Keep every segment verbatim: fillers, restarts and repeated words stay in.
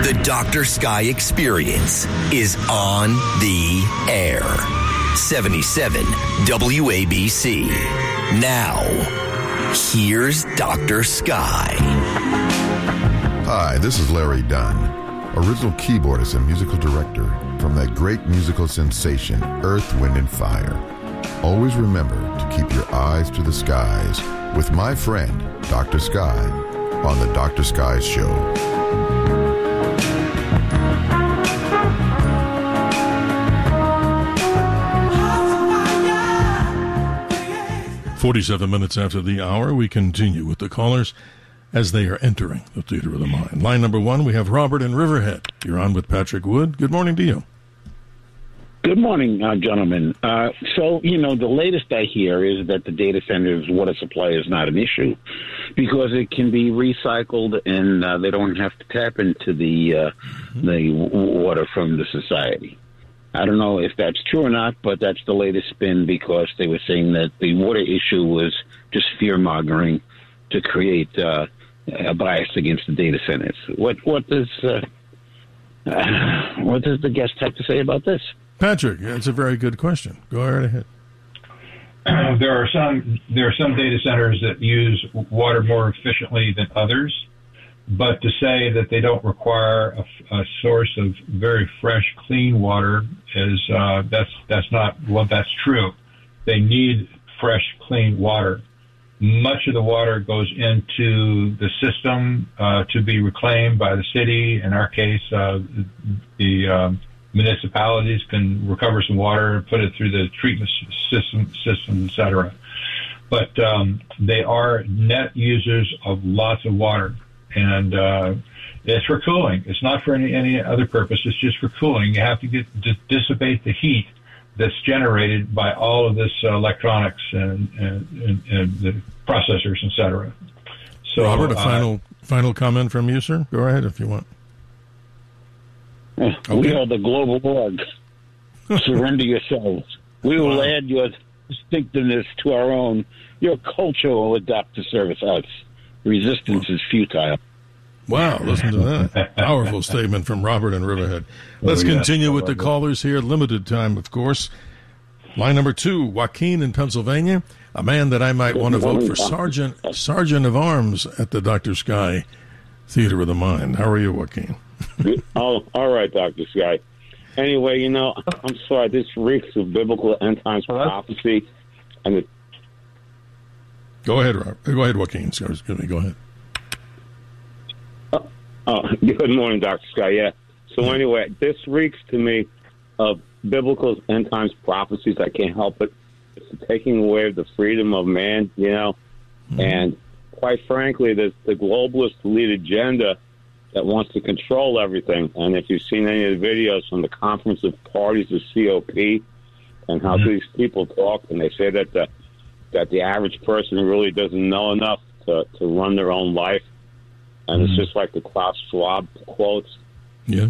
The Doctor Sky Experience is on the air. seventy-seven W A B C. Now, here's Doctor Sky. Hi, this is Larry Dunn, original keyboardist and musical director from that great musical sensation, Earth, Wind, and Fire. Always remember to keep your eyes to the skies with my friend, Doctor Sky, on the Doctor Sky Show. forty-seven minutes after the hour, we continue with the callers as they are entering the Theater of the Mind. Line number one, we have Robert in Riverhead. You're on with Patrick Wood. Good morning to you. Good morning, uh, gentlemen. Uh, so, you know, the latest I hear is that the data center's water supply is not an issue because it can be recycled and uh, they don't have to tap into the uh, mm-hmm. the water from the society. I don't know if that's true or not, but that's the latest spin because they were saying that the water issue was just fear-mongering to create uh, a bias against the data centers. What what does uh, uh, what does the guest have to say about this? Patrick, that's a very good question. Go right ahead. Uh, there are some there are some data centers that use water more efficiently than others. But to say that they don't require a, a source of very fresh, clean water is uh, that's that's not well. That's true. They need fresh, clean water. Much of the water goes into the system uh, to be reclaimed by the city. In our case, uh, the um, municipalities can recover some water and put it through the treatment system, system, et cetera. But um, they are net users of lots of water. And uh, it's for cooling. It's not for any, any other purpose. It's just for cooling. You have to get to dissipate the heat that's generated by all of this uh, electronics and, and, and, and the processors, et cetera. So, Robert, a uh, final final comment from you, sir? Go ahead if you want. Okay. We are the global org. Surrender yourselves. We will wow. add your distinctiveness to our own. Your culture will adapt to service us. Resistance is futile. Wow, listen to that. Powerful statement from Robert in Riverhead. Let's continue with the callers here. Limited time, of course. Line number two, Joaquin in Pennsylvania, a man that I might want to vote for Sergeant Sergeant of Arms at the Doctor Sky Theater of the Mind. How are you, Joaquin? Oh, all right, Doctor Sky. Anyway, you know, I'm sorry. This reeks of biblical end times prophecy, and it Go ahead, Robert. Go ahead, Joaquin. Excuse me. Go ahead. Uh, uh, good morning, Doctor Sky. Yeah. So anyway, this reeks to me of biblical end times prophecies. I can't help it. It's taking away the freedom of man, you know. Mm-hmm. And quite frankly, there's the globalist elite agenda that wants to control everything. And if you've seen any of the videos from the Conference of Parties of C O P and how mm-hmm. these people talk, and they say that the that the average person really doesn't know enough to, to run their own life. And mm-hmm. it's just like the Klaus Schwab quotes. Yeah.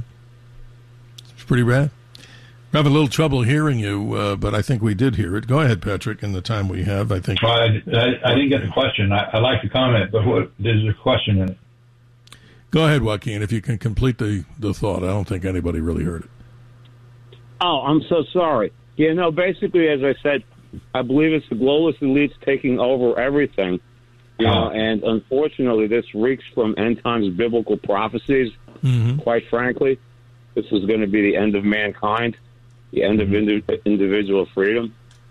It's pretty bad. We're having a little trouble hearing you, uh, but I think we did hear it. Go ahead, Patrick, in the time we have. I think. Well, I, I, I didn't get the question. I, I like the comment, but what, there's a question in it. Go ahead, Joaquin, if you can complete the, the thought. I don't think anybody really heard it. Oh, I'm so sorry. Yeah, no, basically, as I said, I believe it's the globalist elites taking over everything, you know, and unfortunately, this reeks from end times biblical prophecies. Mm-hmm. Quite frankly, this is going to be the end of mankind, the end mm-hmm. of indi- individual freedom.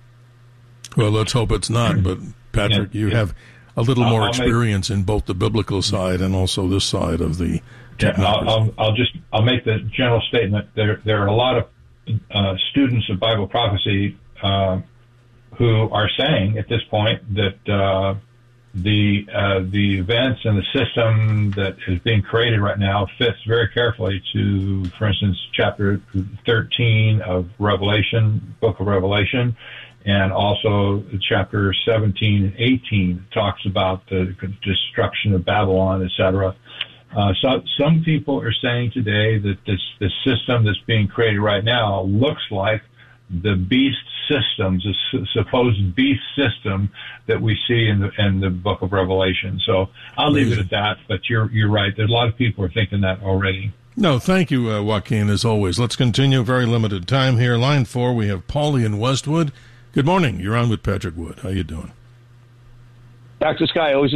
Well, let's hope it's not. But Patrick, yeah, you yeah. have a little more I'll experience make, in both the biblical side and also this side of the technology. Yeah, I'll, I'll, I'll just I'll make the general statement. There there are a lot of uh, students of Bible prophecy. Uh, who are saying at this point that uh, the uh, the events and the system that is being created right now fits very carefully to, for instance, chapter thirteen of Revelation, Book of Revelation, and also chapter seventeen and eighteen talks about the destruction of Babylon, et cetera. Uh, so some people are saying today that this, this system that's being created right now looks like the beast systems, the supposed beast system that we see in the in the Book of Revelation. So I'll leave it at that. But you're you're right. There's a lot of people are thinking that already. No, thank you, uh, Joaquin, as always. Let's continue. Very limited time here. Line four, we have Paulie in Westwood. Good morning. You're on with Patrick Wood. How you doing? Doctor Sky, always.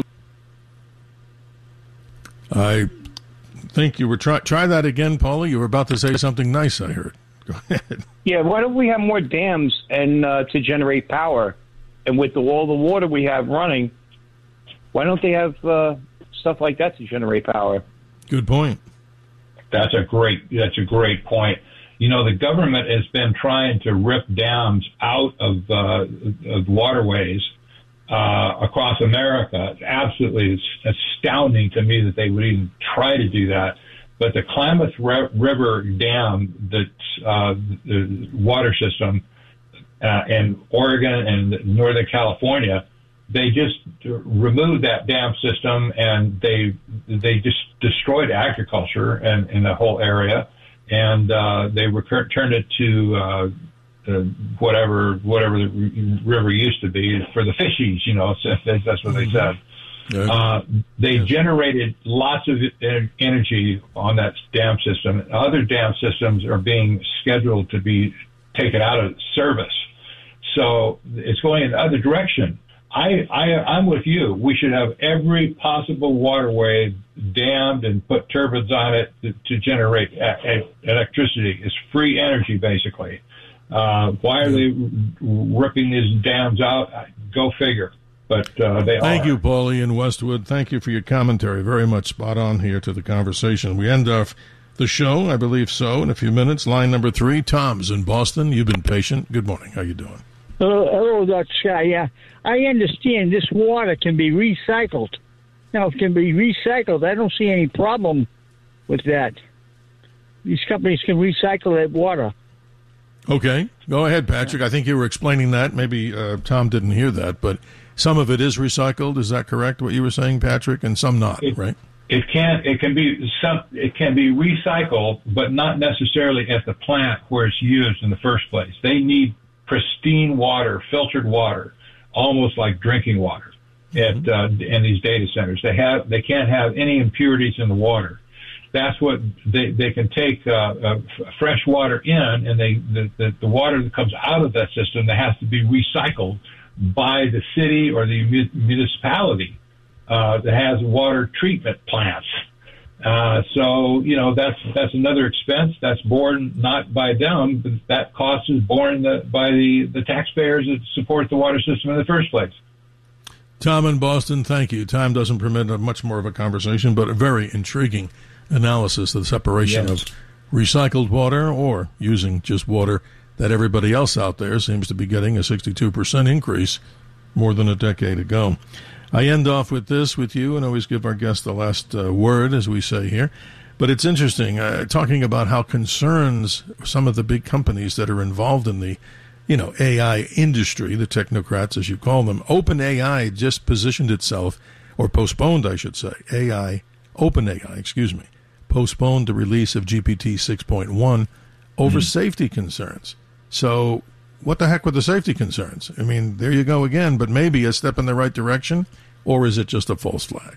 I think you were try try that again, Paulie. You were about to say something nice, I heard. Go ahead. Yeah, why don't we have more dams and uh, to generate power? And with the, all the water we have running, why don't they have uh, stuff like that to generate power? Good point. That's a great. That's a great point. You know, the government has been trying to rip dams out of, uh, of waterways uh, across America. It's absolutely astounding to me that they would even try to do that. But the Klamath River Dam, that's uh, the water system uh, in Oregon and Northern California, they just removed that dam system and they they just destroyed agriculture and in the whole area, and uh, they returned it to uh, the whatever whatever the river used to be for the fishies. You know, that's what they said. Uh, they yes. generated lots of energy on that dam system. Other dam systems are being scheduled to be taken out of service, so it's going in the other direction. I, I, I'm with you. We should have every possible waterway dammed and put turbines on it to, to generate a, a electricity. It's free energy, basically. Uh, why are they ripping these dams out? Go figure. But uh, they Thank are. you, Paulie in Westwood. Thank you for your commentary. Very much spot on here to the conversation. We end off the show, I believe so, in a few minutes. Line number three, Tom's in Boston. You've been patient. Good morning. How you doing? Hello, hello, Doctor Scott. Yeah, I understand this water can be recycled. Now, if it can be recycled, I don't see any problem with that. These companies can recycle that water. Okay. Go ahead, Patrick. I think you were explaining that. Maybe uh, Tom didn't hear that, but some of it is recycled. Is that correct, what you were saying, Patrick? And some not, it, right? It can it can be some it can be recycled, but not necessarily at the plant where it's used in the first place. They need pristine water, filtered water, almost like drinking water at mm-hmm. uh, in these data centers. They have they can't have any impurities in the water. That's what they they can take uh, uh, fresh water in, and they the, the the water that comes out of that system that has to be recycled by the city or the municipality uh, that has water treatment plants. Uh, so, you know, that's that's another expense that's borne not by them, but that cost is borne the, by the, the taxpayers that support the water system in the first place. Tom in Boston, thank you. Time doesn't permit a much more of a conversation, but a very intriguing analysis of the separation yes. of recycled water or using just water that everybody else out there seems to be getting a sixty-two percent increase more than a decade ago. I end off with this with you and always give our guest the last uh, word, as we say here. But it's interesting, uh, talking about how concerns some of the big companies that are involved in the, you know, A I industry, the technocrats, as you call them. OpenAI just positioned itself, or postponed, I should say, A I, OpenAI, excuse me, postponed the release of G P T six point one over mm-hmm. safety concerns. So what the heck with the safety concerns? I mean, there you go again, but maybe a step in the right direction, or is it just a false flag?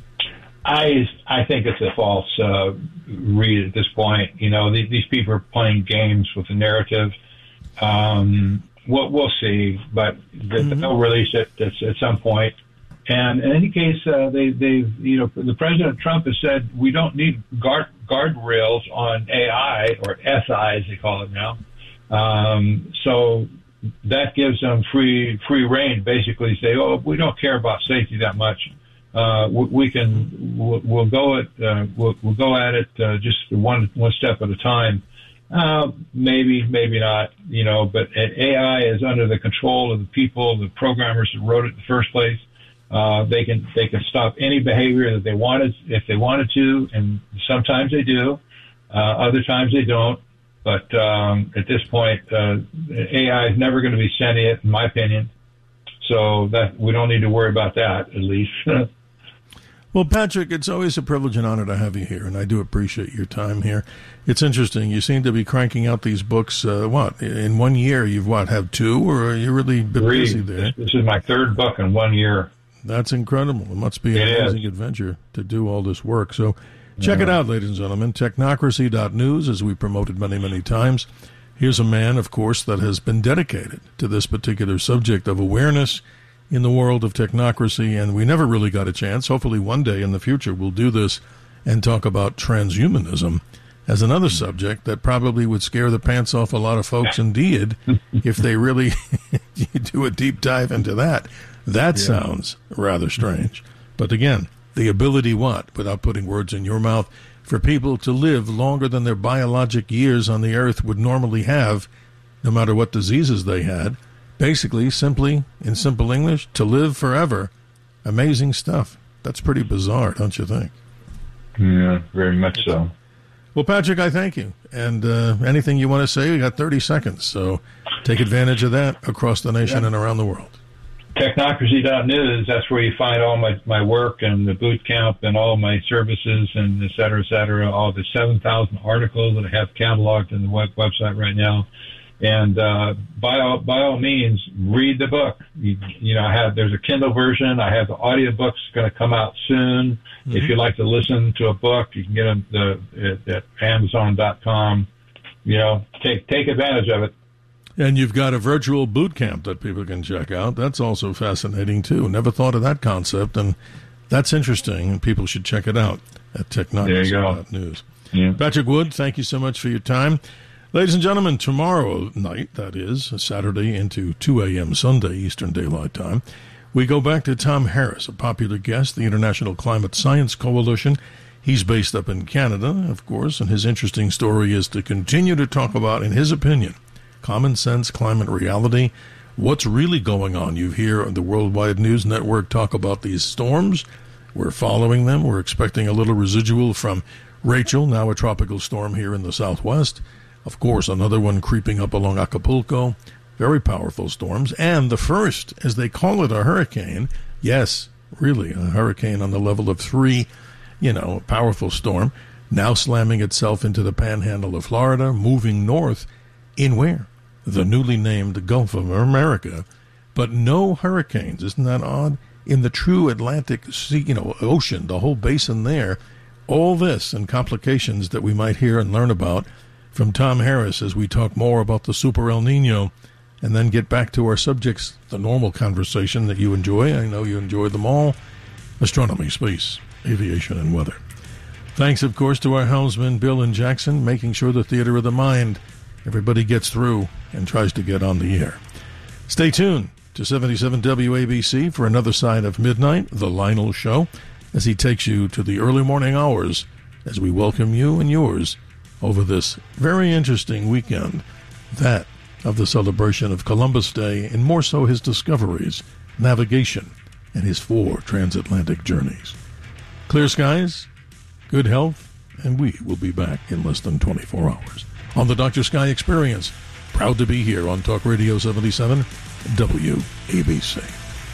I I think it's a false uh, read at this point. You know, these, these people are playing games with the narrative. Um, we'll, we'll see, but mm-hmm. they'll release it at, at some point. And in any case, uh, they, they, you know, the President Trump has said we don't need guard guardrails on A I, or S I as they call it now. Um, so that gives them free free reign. Basically, say, oh, we don't care about safety that much. Uh, we, we can we'll, we'll go at uh, we'll, we'll go at it uh, just one one step at a time. Uh, maybe, maybe not. You know, but A I is under the control of the people, the programmers that wrote it in the first place. Uh, they can they can stop any behavior that they wanted if they wanted to, and sometimes they do. Uh, other times they don't. But um, at this point, uh, A I is never going to be sentient, in my opinion. So that we don't need to worry about that, at least. Well, Patrick, it's always a privilege and honor to have you here, and I do appreciate your time here. It's interesting. You seem to be cranking out these books, uh, what, in one year? You've, what, have two, or are you really been Three. busy there? This is my third book in one year. That's incredible. It must be an it amazing is. adventure to do all this work. So Check it out, ladies and gentlemen, technocracy dot news, as we promoted many, many times. Here's a man, of course, that has been dedicated to this particular subject of awareness in the world of technocracy, and we never really got a chance. Hopefully one day in the future we'll do this and talk about transhumanism as another subject that probably would scare the pants off a lot of folks indeed if they really do a deep dive into that. That yeah. sounds rather strange. But again, the ability what, without putting words in your mouth, for people to live longer than their biologic years on the earth would normally have, no matter what diseases they had. Basically, simply, in simple English, to live forever. Amazing stuff. That's pretty bizarre, don't you think? Yeah, very much so. Well, Patrick, I thank you. And uh, anything you want to say, we got thirty seconds. So take advantage of that across the nation yeah. and around the world. technocracy dot news, that's where you find all my, my work and the boot camp and all my services and et cetera, et cetera, all the seven thousand articles that I have cataloged in the web, website right now. And uh, by all by all means, read the book. You, you know, I have there's a Kindle version. I have the audiobooks going to come out soon. Mm-hmm. If you'd like to listen to a book, you can get them the, at, at Amazon dot com. You know, take take advantage of it. And you've got a virtual boot camp that people can check out. That's also fascinating too. Never thought of that concept, and that's interesting. And people should check it out at technocracy dot news. Yeah. Patrick Wood, thank you so much for your time. Ladies and gentlemen, tomorrow night, that is, Saturday into two a.m. Sunday, Eastern Daylight Time, we go back to Tom Harris, a popular guest, the International Climate Science Coalition. He's based up in Canada, of course, and his interesting story is to continue to talk about, in his opinion, common sense climate reality, what's really going on. You hear the Worldwide News Network talk about these storms. We're following them. We're expecting a little residual from Rachel, now a tropical storm here in the southwest. Of course, another one creeping up along Acapulco. Very powerful storms. And the first, as they call it, a hurricane. Yes, really, a hurricane on the level of three, you know, a powerful storm. Now slamming itself into the panhandle of Florida, moving north in where? The newly named Gulf of America. But no hurricanes. Isn't that odd? In the true Atlantic Sea, you know, ocean, the whole basin there. All this and complications that we might hear and learn about from Tom Harris as we talk more about the Super El Nino and then get back to our subjects, the normal conversation that you enjoy. I know you enjoy them all. Astronomy, space, aviation, and weather. Thanks, of course, to our helmsman, Bill and Jackson, making sure the theater of the mind, everybody gets through and tries to get on the air. Stay tuned to seventy-seven W A B C for another side of midnight, The Lionel Show, as he takes you to the early morning hours as we welcome you and yours over this very interesting weekend, that of the celebration of Columbus Day, and more so his discoveries, navigation, and his four transatlantic journeys. Clear skies, good health, and we will be back in less than twenty-four hours on the Doctor Sky Experience. Proud to be here on Talk Radio seventy-seven W A B C.